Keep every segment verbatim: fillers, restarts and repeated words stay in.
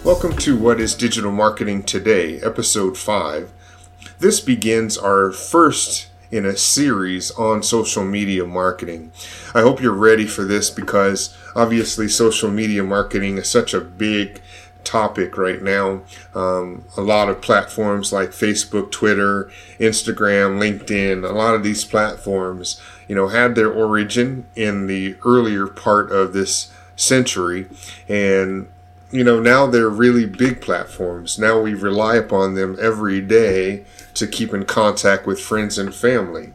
Welcome to What is Digital Marketing Today, Episode five. This begins our first in a series on social media marketing. I hope you're ready for this because obviously social media marketing is such a big topic right now. Um, a lot of platforms like Facebook, Twitter, Instagram, LinkedIn, a lot of these platforms, you know, had their origin in the earlier part of this century, and you know, now they're really big platforms. Now we rely upon them every day to keep in contact with friends and family.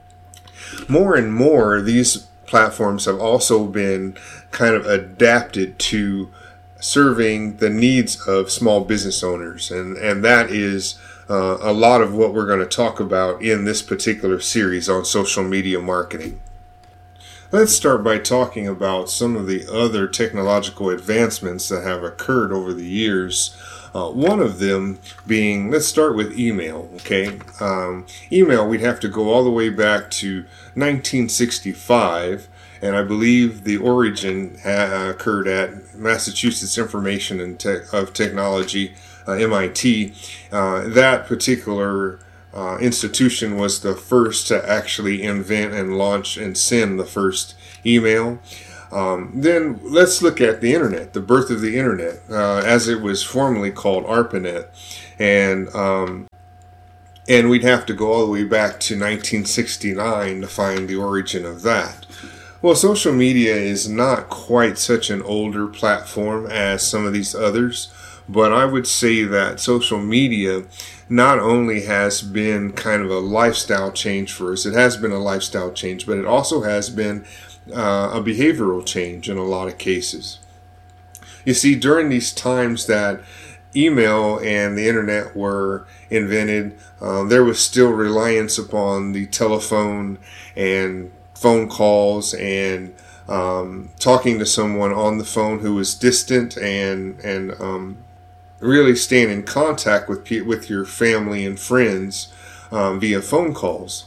More and more, these platforms have also been kind of adapted to serving the needs of small business owners. And, and that is uh, a lot of what we're going to talk about in this particular series on social media marketing. Let's start by talking about some of the other technological advancements that have occurred over the years. Uh, one of them being, let's start with email, okay? Um, email, we'd have to go all the way back to nineteen sixty-five, and I believe the origin uh, occurred at Massachusetts Information and Te- of Technology, uh, M I T. Uh, that particular Uh, institution was the first to actually invent and launch and send the first email. Um, then let's look at the internet, the birth of the internet, uh, as it was formerly called ARPANET, and um, and we'd have to go all the way back to nineteen sixty-nine to find the origin of that. Well, social media is not quite such an older platform as some of these others, but I would say that social media not only has been kind of a lifestyle change for us, it has been a lifestyle change, but it also has been uh, a behavioral change in a lot of cases. You see, during these times that email and the internet were invented, uh, there was still reliance upon the telephone and phone calls and um, talking to someone on the phone who was distant and and um, really staying in contact with pe- with your family and friends um, via phone calls.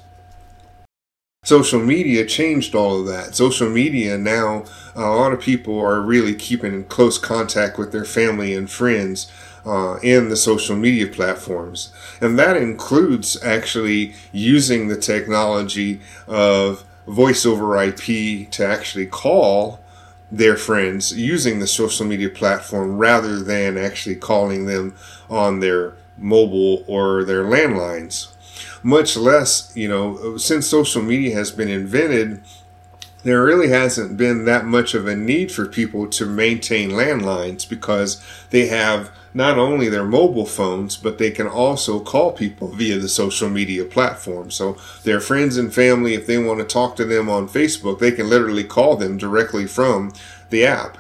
Social media changed all of that. Social media now, a lot of people are really keeping in close contact with their family and friends uh, in the social media platforms. And that includes actually using the technology of voice over I P to actually call their friends using the social media platform rather than actually calling them on their mobile or their landlines. Much less, you know, since social media has been invented, there really hasn't been that much of a need for people to maintain landlines because they have not only their mobile phones, but they can also call people via the social media platform. So their friends and family, if they want to talk to them on Facebook, they can literally call them directly from the app.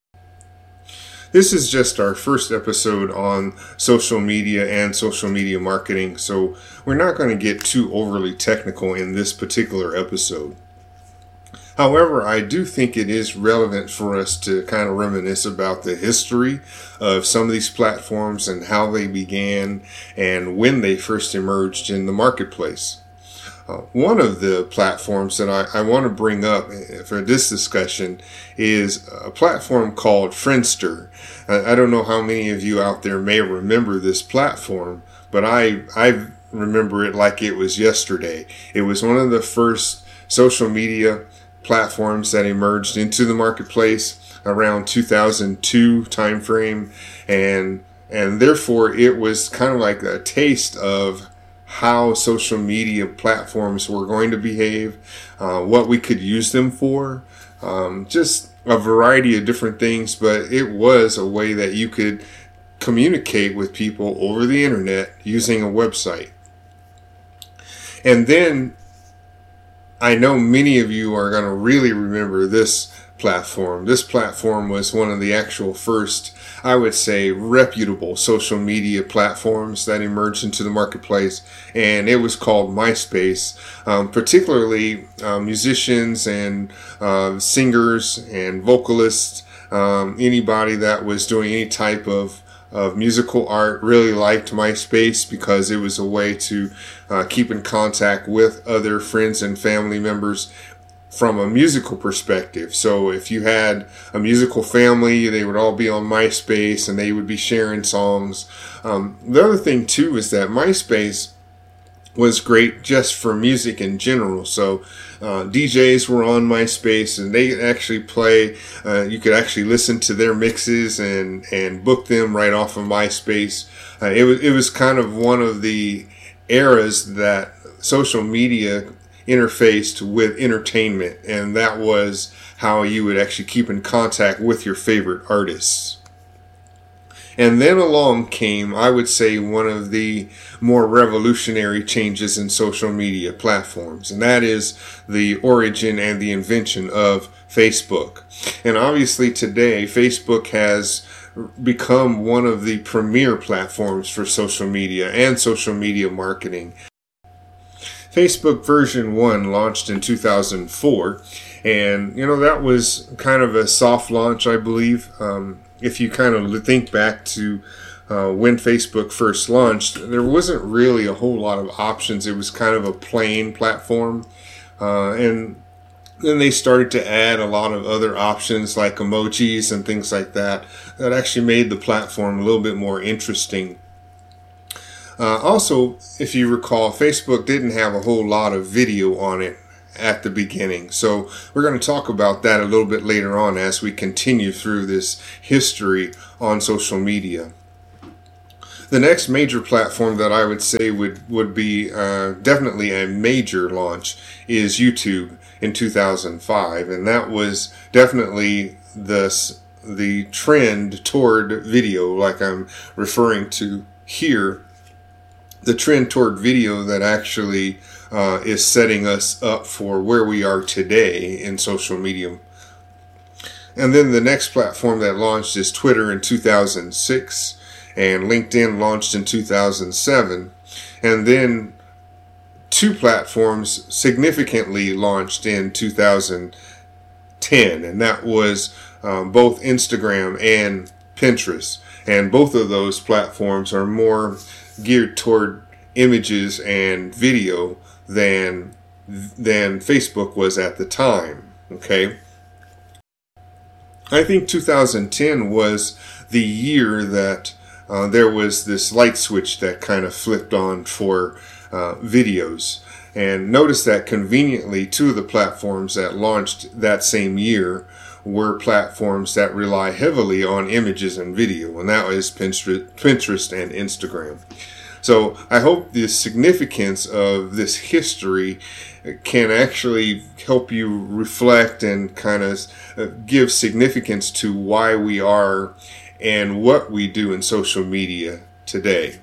This is just our first episode on social media and social media marketing, so we're not going to get too overly technical in this particular episode. However, I do think it is relevant for us to kind of reminisce about the history of some of these platforms and how they began and when they first emerged in the marketplace. Uh, one of the platforms that I, I want to bring up for this discussion is a platform called Friendster. I, I don't know how many of you out there may remember this platform, but I, I remember it like it was yesterday. It was one of the first social media platforms that emerged into the marketplace around two thousand two timeframe, and and therefore it was kind of like a taste of how social media platforms were going to behave, uh, what we could use them for, um, just a variety of different things, but it was a way that you could communicate with people over the internet using a website. And then I know many of you are going to really remember this platform. This platform was one of the actual first, I would say, reputable social media platforms that emerged into the marketplace, and it was called MySpace. Um, particularly uh, musicians and uh, singers and vocalists, um, anybody that was doing any type of of musical art really liked MySpace because it was a way to uh, keep in contact with other friends and family members from a musical perspective. So if you had a musical family, they would all be on MySpace and they would be sharing songs. Um, the other thing too is that MySpace was great just for music in general. So uh, D Js were on MySpace and they could actually play, uh, you could actually listen to their mixes and, and book them right off of MySpace. Uh, it was, it was kind of one of the eras that social media interfaced with entertainment, and that was how you would actually keep in contact with your favorite artists. And then along came, I would say, one of the more revolutionary changes in social media platforms, and that is the origin and the invention of Facebook. And obviously today, Facebook has become one of the premier platforms for social media and social media marketing. Facebook version one launched in two thousand four, and you know that was kind of a soft launch, I believe. Um, if you kind of think back to uh, when Facebook first launched, there wasn't really a whole lot of options. It was kind of a plain platform, uh, and then they started to add a lot of other options like emojis and things like that that actually made the platform a little bit more interesting. Uh, also, if you recall, Facebook didn't have a whole lot of video on it at the beginning. So we're going to talk about that a little bit later on as we continue through this history on social media. The next major platform that I would say would, would be uh, definitely a major launch is YouTube in two thousand five. And that was definitely the, the trend toward video, like I'm referring to here. The trend toward video that actually uh, is setting us up for where we are today in social media. And then the next platform that launched is Twitter in two thousand six, and LinkedIn launched in two thousand seven. And then two platforms significantly launched in two thousand ten, and that was um, both Instagram and Pinterest. And both of those platforms are more geared toward images and video than than Facebook was at the time. Okay, I think two thousand ten was the year that uh, there was this light switch that kind of flipped on for uh, videos. And notice that conveniently, two of the platforms that launched that same year were platforms that rely heavily on images and video, and that is Pinterest and Instagram. So I hope the significance of this history can actually help you reflect and kind of give significance to why we are and what we do in social media today.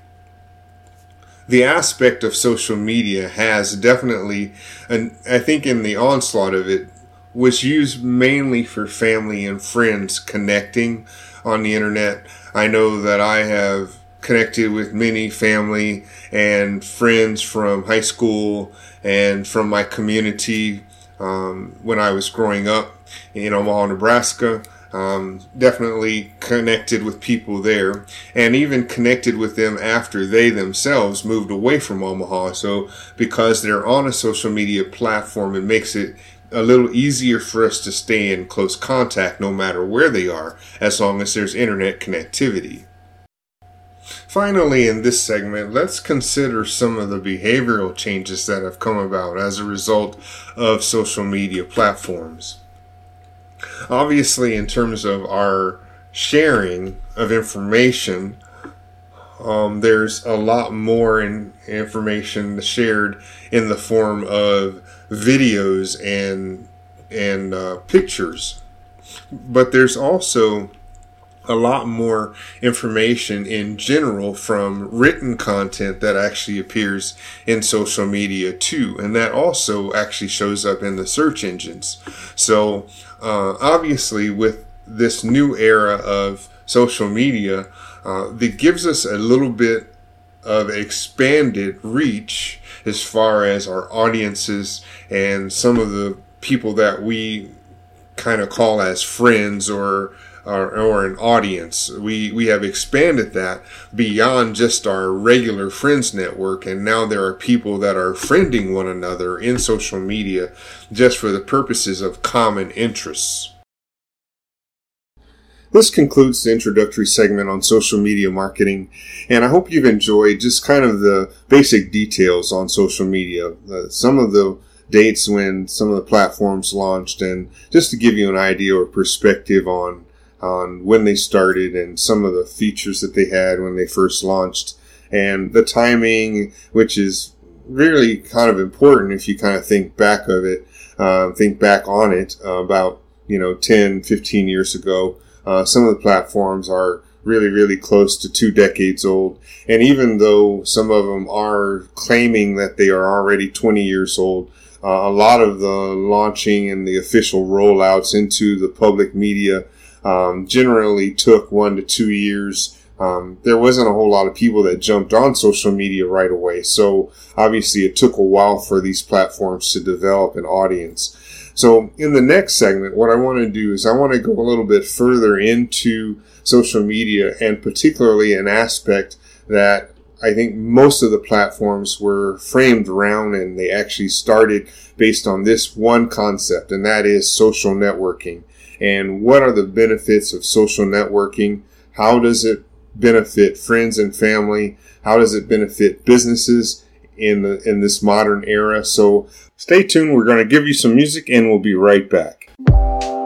The aspect of social media has definitely, and I think in the onslaught of it, was used mainly for family and friends connecting on the internet. I know that I have connected with many family and friends from high school and from my community um, when I was growing up in Omaha, Nebraska. Um, definitely connected with people there, and even connected with them after they themselves moved away from Omaha. So because they're on a social media platform, it makes it a little easier for us to stay in close contact no matter where they are, as long as there's internet connectivity. Finally, in this segment, let's consider some of the behavioral changes that have come about as a result of social media platforms. Obviously, in terms of our sharing of information, um, there's a lot more in information shared in the form of videos and and uh, pictures. But there's also a lot more information in general from written content that actually appears in social media too, and that also actually shows up in the search engines. So uh, obviously with this new era of social media, uh, that gives us a little bit of expanded reach as far as our audiences and some of the people that we kind of call as friends or or, or an audience. We we have expanded that beyond just our regular friends network, and now there are people that are friending one another in social media just for the purposes of common interests. This concludes the introductory segment on social media marketing, and I hope you've enjoyed just kind of the basic details on social media, uh, some of the dates when some of the platforms launched, and just to give you an idea or perspective on on when they started and some of the features that they had when they first launched, and the timing, which is really kind of important if you kind of think back of it, uh, think back on it uh, about, you know, ten, fifteen years ago. Uh, some of the platforms are really, really close to two decades old. And even though some of them are claiming that they are already twenty years old, uh, a lot of the launching and the official rollouts into the public media um, generally took one to two years. Um, there wasn't a whole lot of people that jumped on social media right away. So obviously it took a while for these platforms to develop an audience. So in the next segment, what I want to do is I want to go a little bit further into social media, and particularly an aspect that I think most of the platforms were framed around, and they actually started based on this one concept, and that is social networking. And what are the benefits of social networking? How does it benefit friends and family? How does it benefit businesses in the, in this modern era? So stay tuned. We're going to give you some music and we'll be right back.